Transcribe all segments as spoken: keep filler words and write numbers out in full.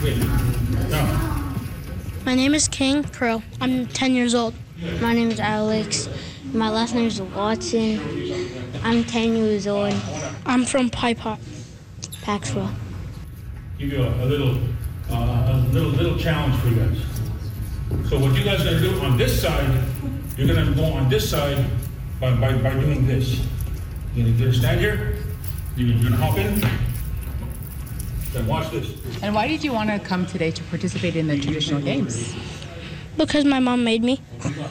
Wait. No. My name is King Crow. I'm ten years old. My name is Alex. My last name is Watson. I'm ten years old. I'm from Pie Pot. Paxwell. Give you a, a little, uh, a little, little challenge for you guys. So what you guys are gonna do on this side, you're gonna go on this side by, by, by doing this. You're gonna, you're gonna stand here, you're gonna hop in, then watch this. And why did you want to come today to participate in the traditional games? Because my mom made me.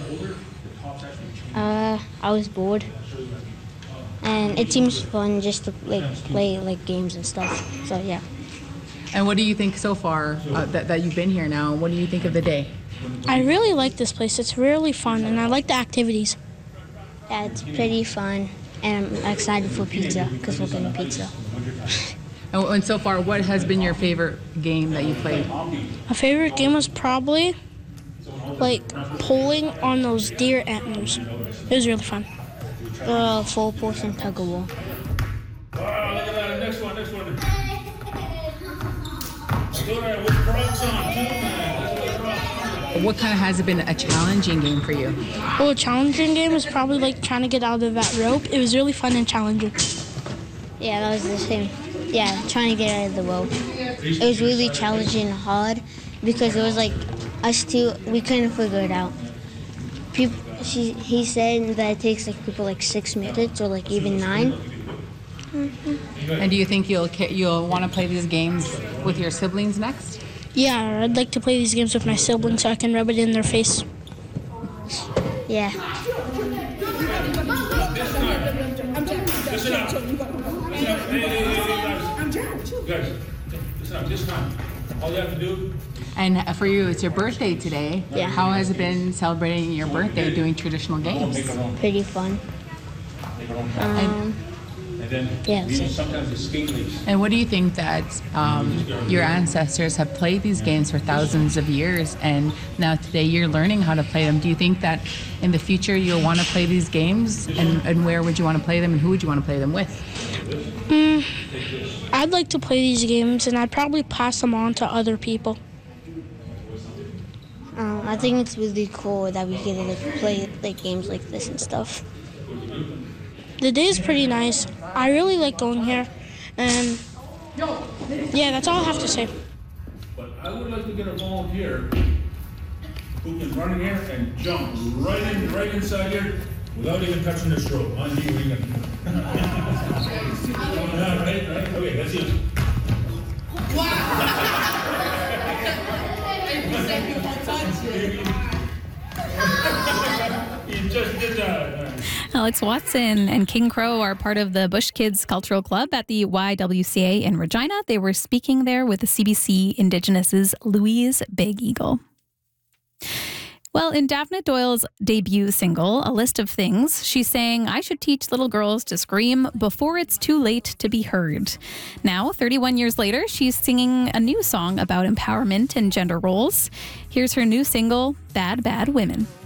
Uh, I was bored. And it seems fun just to like play like games and stuff. So yeah. And what do you think so far uh, that, that you've been here now? What do you think of the day? I really like this place. It's really fun, and I like the activities. Yeah, it's pretty fun. And I'm excited for pizza because we're getting pizza. And, and so far, what has been your favorite game that you played? My favorite game was probably like pulling on those deer antlers. It was really fun. Uh, full portion tug of war. Wow, look at that. Next one, next one. Go there with Crocs on, too, man. What kind of has it been a challenging game for you? Well, a challenging game was probably like trying to get out of that rope. It was really fun and challenging. Yeah, that was the same. Yeah, trying to get out of the rope. It was really challenging and hard because it was like us two, we couldn't figure it out. People, she, he said that it takes like people like six minutes or like even nine. Mm-hmm. And do you think you'll you'll want to play these games with your siblings next? Yeah, I'd like to play these games with my siblings so I can rub it in their face. Yeah. Listen up. Listen up. Hey, hey, hey, hey, guys. Guys, listen up. This time, all you have to do. And for you, it's your birthday today. Yeah. How has it been celebrating your birthday doing traditional games? Pretty fun. Um, yeah. And what do you think that um, your ancestors have played these games for thousands of years, and now today you're learning how to play them? Do you think that in the future you'll want to play these games, and, and where would you want to play them, and who would you want to play them with? Mm, I'd like to play these games, and I'd probably pass them on to other people. Um, I think it's really cool that we get to like, play like games like this and stuff. The day is pretty nice. I really like going here, and yeah, that's all I have to say. But I would like to get a volunteer who can run in here and jump right in, right inside here without even touching this rope. On you, you can. Yeah, right, right. Okay, that's you. You just did that. Alex Watson and King Crow are part of the Bush Kids Cultural Club at the Y W C A in Regina. They were speaking there with the C B C Indigenous' Louise Big Eagle. Well, in Daphne Doyle's debut single, A List of Things, she's saying, I should teach little girls to scream before it's too late to be heard. Now, thirty-one years later, she's singing a new song about empowerment and gender roles. Here's her new single, Bad Bad Women.